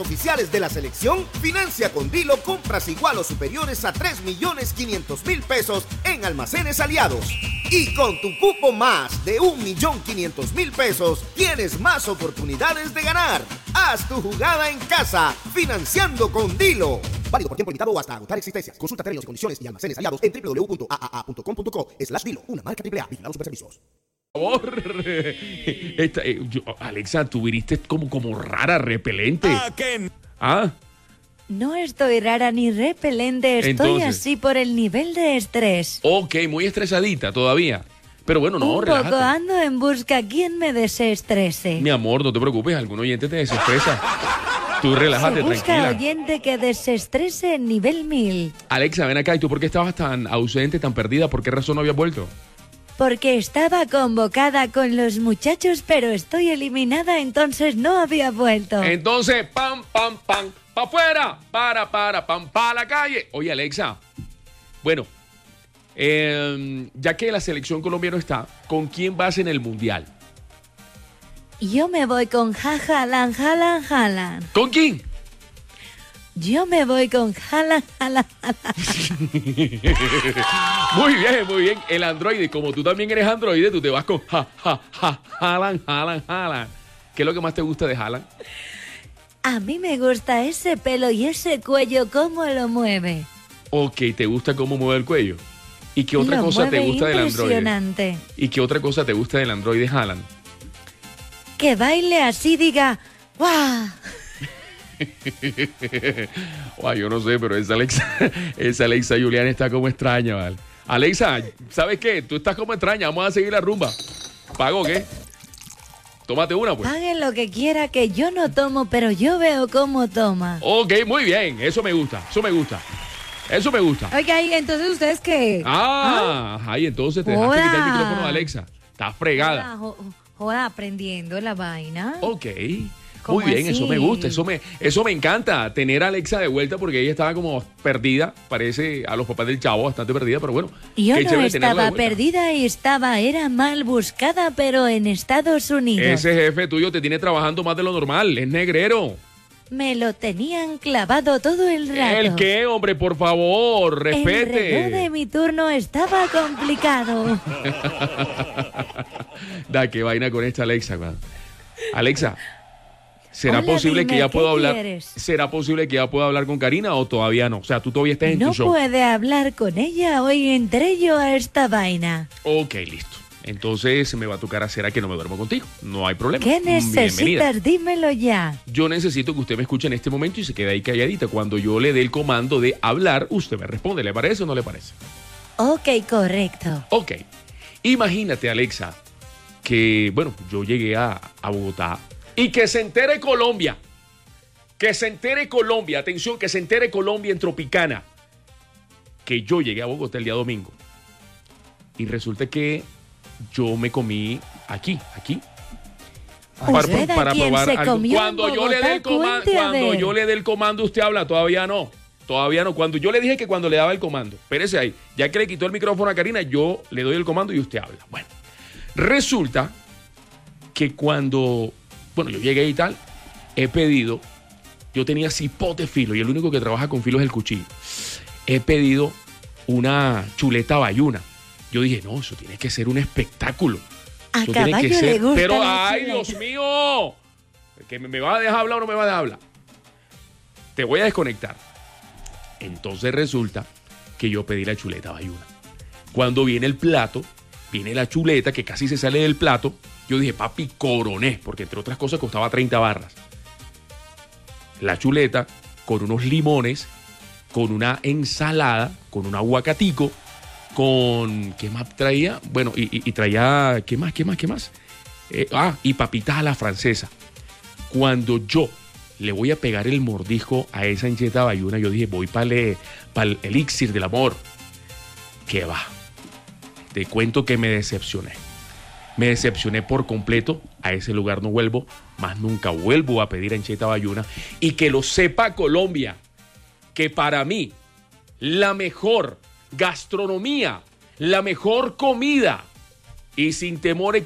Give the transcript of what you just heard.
Oficiales de la selección, financia con Dilo compras igual o superiores a 3.500.000 pesos en almacenes aliados. Y con tu cupo más de 1.500.000 pesos, tienes más oportunidades de ganar. Haz tu jugada en casa, financiando con Dilo. Válido por tiempo limitado o hasta agotar existencias. Consulta términos y condiciones y almacenes aliados en www.aaa.com.co/Dilo. Una marca AAA. Vigilados Superservicios. Por favor. Alexa, tú viniste como rara, repelente. ¿Ah? No estoy rara ni repelente, estoy Entonces, así por el nivel de estrés. Ok, muy estresadita todavía. Pero bueno, no, Un relájate. poco ando en busca quien me desestrese. Mi amor, no te preocupes, algún oyente te desestresa. Tú relájate, Se busca tranquila. oyente que desestrese en nivel 1000. Alexa, ven acá, ¿y tú por qué estabas tan ausente, tan perdida? ¿Por qué razón no habías vuelto? Porque estaba convocada con los muchachos, pero estoy eliminada, entonces no había vuelto. Entonces, pam, pa' afuera, pam, pa' la calle. Oye, Alexa, bueno, ya que la selección colombiana está, ¿con quién vas en el Mundial? Yo me voy con Haaland. ¿Con quién? Yo me voy con Haaland. Muy bien. El androide, como tú también eres androide, tú te vas con Haaland. ¿Qué es lo que más te gusta de Haaland? A mí me gusta ese pelo y ese cuello, cómo lo mueve. Ok, ¿te gusta cómo mueve el cuello? ¿Y qué otra Lo cosa te mueve gusta del androide? impresionante. ¿Y qué otra cosa te gusta del androide Haaland? Que baile así, diga, ¡guau! Guau, yo no sé, pero esa Alexa Julián está como extraña, ¿vale? Alexa, ¿sabes qué? Tú estás como extraña, vamos a seguir la rumba. ¿Pago qué? Tómate una, pues. Paguen lo que quiera, que yo no tomo, pero yo veo cómo toma. Ok, muy bien, eso me gusta. Oiga, ¿y entonces ustedes qué? Ay, entonces te dejaste Hola. quitar el micrófono de Alexa. Estás fregada. Joda, aprendiendo la vaina. Ok. ¿Cómo Muy bien, así? eso me gusta, eso me encanta, tener a Alexa de vuelta porque ella estaba como perdida, parece a los papás del Chavo, bastante perdida, pero bueno. Yo qué no chévere tenerla de estaba vuelta. perdida y era mal buscada, pero en Estados Unidos. Ese jefe tuyo te tiene trabajando más de lo normal, es negrero. Me lo tenían clavado todo el rato. ¿El qué, hombre? Por favor, El reloj de respete. mi turno estaba complicado. Da, qué vaina con esta Alexa, man. Alexa, ¿será Hola, posible que dime, ya ¿qué pueda hablar? quieres? ¿Será posible que ya pueda hablar con Karina o todavía no? O sea, tú todavía estás en No tu show. puede hablar con ella, hoy entré yo a esta vaina. Ok, listo. Entonces me va a tocar hacer a que no me duermo contigo. No hay problema. ¿Qué Bienvenida. necesitas? Dímelo ya. Yo necesito que usted me escuche en este momento y se quede ahí calladita. Cuando yo le dé el comando de hablar, usted me responde. ¿Le parece o no le parece? Ok, correcto. Ok. Imagínate, Alexa, que, bueno, yo llegué a Bogotá y que se entere Colombia. Que se entere Colombia. Atención, que se entere Colombia en Tropicana. Que yo llegué a Bogotá el día domingo. Y resulta que yo me comí aquí. ¿Usted a quién se comió Cuando en yo le dé el Bogotá? comando, Cuente a cuando ver. yo le dé el comando, usted habla. Todavía no. Cuando yo le dije que cuando le daba el comando, espérese ahí, ya que le quitó el micrófono a Karina, yo le doy el comando y usted habla. Bueno, resulta que cuando, bueno, yo llegué y tal, he pedido, yo tenía cipote filo y el único que trabaja con filo es el cuchillo. He pedido una chuleta bayuna. Yo dije, no, eso tiene que ser un espectáculo. A Eso tiene caballo que le ser. gusta Pero, la ay, chuleta. Dios mío, que me va a dejar hablar o no me va a dejar hablar. Te voy a desconectar. Entonces resulta que yo pedí la chuleta bayuna. Cuando viene el plato, viene la chuleta que casi se sale del plato. Yo dije, papi, coroné, porque entre otras cosas costaba 30 barras. La chuleta con unos limones, con una ensalada, con un aguacatico, con... ¿Qué más traía? Bueno, y traía... ¿Qué más? Y papitas a la francesa. Cuando yo le voy a pegar el mordisco a esa hincheta bayuna, yo dije, voy para el elixir del amor. ¿Qué va? Te cuento que me decepcioné. Me decepcioné por completo. A ese lugar no vuelvo. Más nunca vuelvo a pedir hincheta bayuna. Y que lo sepa Colombia, que para mí la mejor gastronomía, la mejor comida, y sin temor